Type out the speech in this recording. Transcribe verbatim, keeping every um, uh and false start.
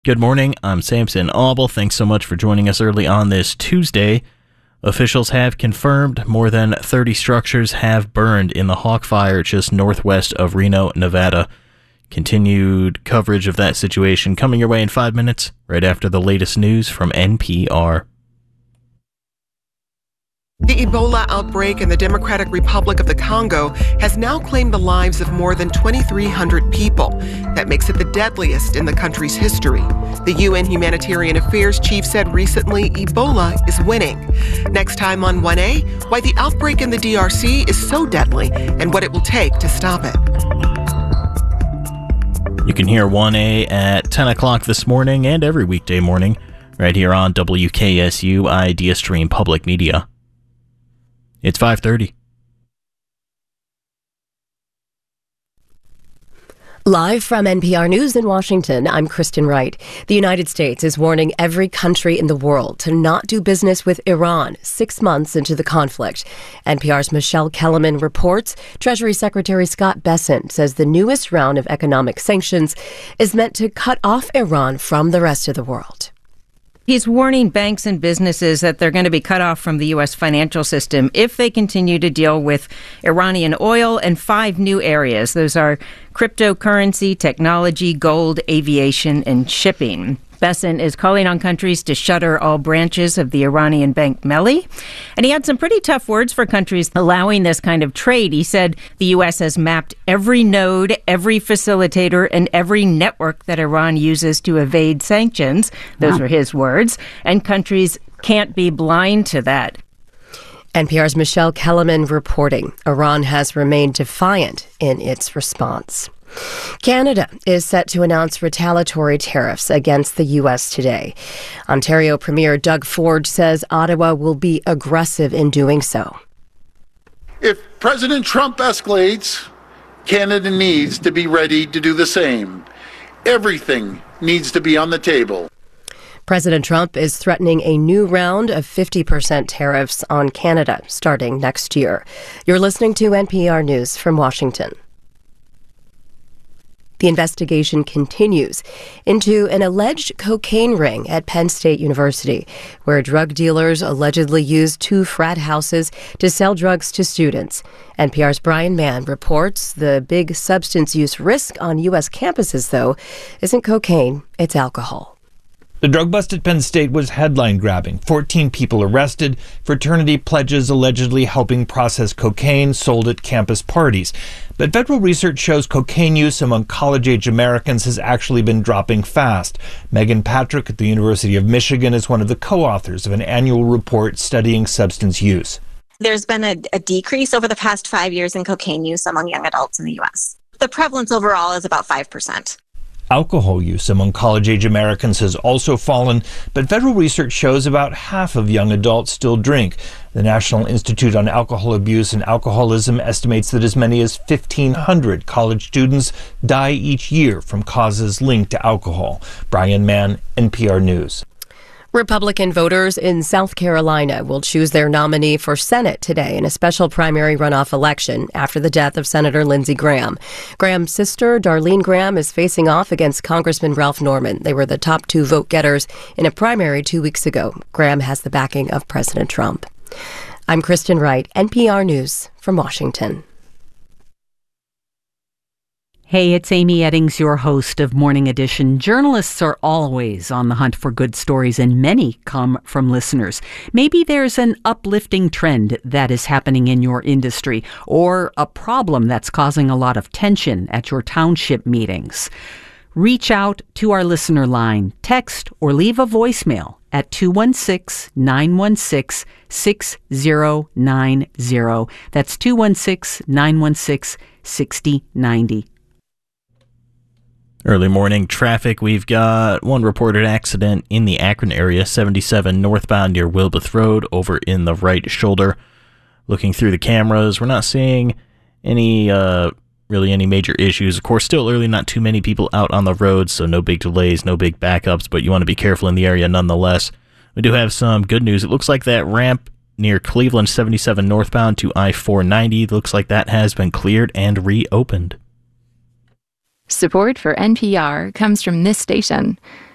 Good morning, I'm Samson Auble. Thanks so much for joining us early on this Tuesday. Officials have confirmed more than thirty structures have burned in the Hawk Fire just northwest of Reno, Nevada. Continued coverage of that situation coming your way in five minutes, right after the latest news from N P R. The Ebola outbreak in the Democratic Republic of the Congo has now claimed the lives of more than twenty-three hundred people. That makes it the deadliest in the country's history. The U N Humanitarian Affairs chief said recently Ebola is winning. Next time on one A, why the outbreak in the D R C is so deadly and what it will take to stop it. You can hear one A at ten o'clock this morning and every weekday morning right here on W K S U Idea Stream Public Media. It's five thirty. Live from N P R News in Washington, I'm Kristen Wright. The United States is warning every country in the world to not do business with Iran six months into the conflict. N P R's Michelle Kellerman reports Treasury Secretary Scott Bessent says the newest round of economic sanctions is meant to cut off Iran from the rest of the world. He's warning banks and businesses that they're going to be cut off from the U S financial system if they continue to deal with Iranian oil and five new areas. Those are cryptocurrency, technology, gold, aviation, and shipping. Bessent is calling on countries to shutter all branches of the Iranian bank Melli. And he had some pretty tough words for countries allowing this kind of trade. He said the U S has mapped every node, every facilitator, and every network that Iran uses to evade sanctions. Those wow. were his words. And countries can't be blind to that. N P R's Michelle Kellerman reporting. Iran has remained defiant in its response. Canada is set to announce retaliatory tariffs against the U S today. Ontario Premier Doug Ford says Ottawa will be aggressive in doing so. If President Trump escalates, Canada needs to be ready to do the same. Everything needs to be on the table. President Trump is threatening a new round of fifty percent tariffs on Canada starting next year. You're listening to N P R News from Washington. The investigation continues into an alleged cocaine ring at Penn State University, where drug dealers allegedly used two frat houses to sell drugs to students. N P R's Brian Mann reports the big substance use risk on U S campuses, though, isn't cocaine, it's alcohol. The drug bust at Penn State was headline-grabbing. fourteen people arrested, fraternity pledges allegedly helping process cocaine sold at campus parties. But federal research shows cocaine use among college-age Americans has actually been dropping fast. Megan Patrick at the University of Michigan is one of the co-authors of an annual report studying substance use. There's been a, a decrease over the past five years in cocaine use among young adults in the U S. The prevalence overall is about five percent. Alcohol use among college-age Americans has also fallen, but federal research shows about half of young adults still drink. The National Institute on Alcohol Abuse and Alcoholism estimates that as many as fifteen hundred college students die each year from causes linked to alcohol. Brian Mann, N P R News. Republican voters in South Carolina will choose their nominee for Senate today in a special primary runoff election after the death of Senator Lindsey Graham. Graham's sister, Darlene Graham, is facing off against Congressman Ralph Norman. They were the top two vote getters in a primary two weeks ago. Graham has the backing of President Trump. I'm Kristen Wright, N P R News from Washington. Hey, it's Amy Eddings, your host of Morning Edition. Journalists are always on the hunt for good stories, and many come from listeners. Maybe there's an uplifting trend that is happening in your industry, or a problem that's causing a lot of tension at your township meetings. Reach out to our listener line, text or leave a voicemail at two one six, nine one six, six zero nine zero. That's two one six, nine one six, six zero nine zero. Early morning traffic. We've got one reported accident in the Akron area, seventy-seven northbound near Wilbeth Road, over in the right shoulder. Looking through the cameras, we're not seeing any, uh, really any major issues. Of course, still early, not too many people out on the road, so no big delays, no big backups, but you want to be careful in the area nonetheless. We do have some good news. It looks like that ramp near Cleveland, seventy-seven northbound to I four ninety, looks like that has been cleared and reopened. Support for N P R comes from this station